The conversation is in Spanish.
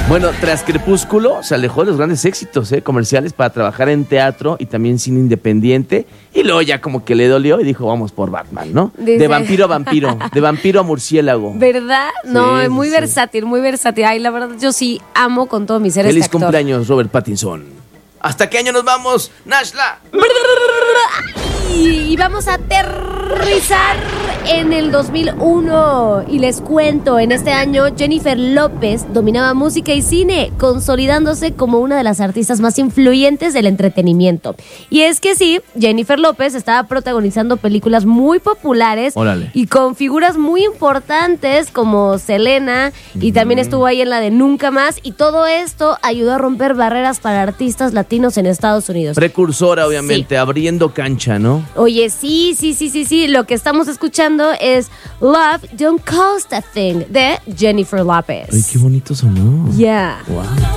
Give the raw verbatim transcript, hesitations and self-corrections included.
Bueno, tras Crepúsculo se alejó de los grandes éxitos ¿eh? comerciales para trabajar en teatro y también cine independiente. Y luego ya como que le dolió y dijo, vamos por Batman, ¿no? Dice... De vampiro a vampiro, de vampiro a murciélago. ¿Verdad? No, sí, es muy sí. versátil, muy versátil. Ay, la verdad, yo sí amo con todo mi ser Feliz este actor. cumpleaños, Robert Pattinson. ¿Hasta qué año nos vamos, Nashla? Y vamos a aterrizar en el dos mil uno. Y les cuento, en este año Jennifer López dominaba música y cine, consolidándose como una de las artistas más influyentes del entretenimiento. Y es que sí, Jennifer López estaba protagonizando películas muy populares. Órale. Y con figuras muy importantes como Selena, y también estuvo ahí en la de Nunca Más. Y todo esto ayudó a romper barreras para artistas latinos en Estados Unidos. Precursora, obviamente, Sí. abriendo cancha, ¿no? Oye, sí, sí, sí, sí, sí. Lo que estamos escuchando es Love Don't Cost a Thing de Jennifer López. Ay, qué bonito sonó. Yeah. Wow.